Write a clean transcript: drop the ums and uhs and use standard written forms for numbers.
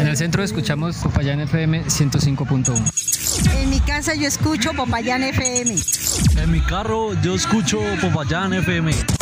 el centro escuchamos Popayán FM 105.1. En mi casa yo escucho Popayán FM. En mi carro yo escucho Popayán FM.